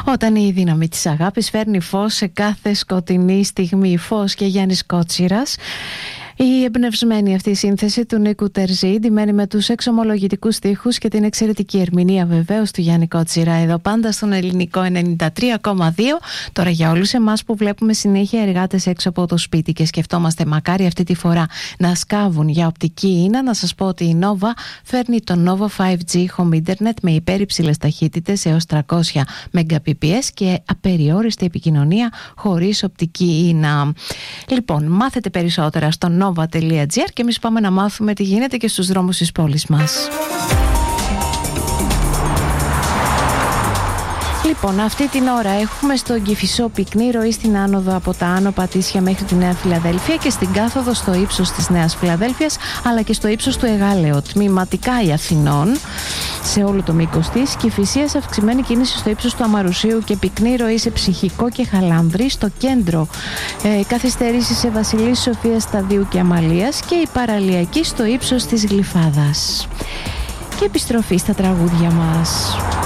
Όταν η δύναμη της αγάπης φέρνει φως σε κάθε σκοτεινή στιγμή. Φως και Γιάννης Κότσιρας. Η εμπνευσμένη αυτή σύνθεση του Νίκου Τερζή, ντυμένη με τους εξομολογητικούς στίχους και την εξαιρετική ερμηνεία βεβαίως του Γιάννη Κότσιρα, εδώ πάντα στον ελληνικό 93,2. Τώρα για όλους εμάς που βλέπουμε συνέχεια εργάτες έξω από το σπίτι και σκεφτόμαστε μακάρι αυτή τη φορά να σκάβουν για οπτική ίνα, να σας πω ότι η Nova φέρνει το Nova 5G Home Internet με υπέρυψηλες ταχύτητες έως 300 Mbps και απεριόριστη επικοινωνία χωρίς οπτική ίνα. Λοιπόν, μάθετε περισσότερα στο nova.gr και εμείς πάμε να μάθουμε τι γίνεται και στους δρόμους της πόλης μας. Λοιπόν, αυτή την ώρα έχουμε στον Κηφισό πυκνή ροή στην άνοδο από τα Άνω Πατήσια μέχρι τη Νέα Φιλαδέλφια και στην κάθοδο στο ύψος της Νέας Φιλαδέλφειας, αλλά και στο ύψος του Εγάλεο. Τμηματικά οι Αθηνών σε όλο το μήκος της. Κηφισίας αυξημένη κίνηση στο ύψος του Αμαρουσίου και πυκνή ροή σε Ψυχικό και Χαλάνδρη. Στο κέντρο καθυστερήσει σε Βασιλής Σοφίας, Σταδίου και Αμαλίας και η παραλιακή στο ύψος της Γλυφάδας. Και επιστροφή στα τραγούδια μας.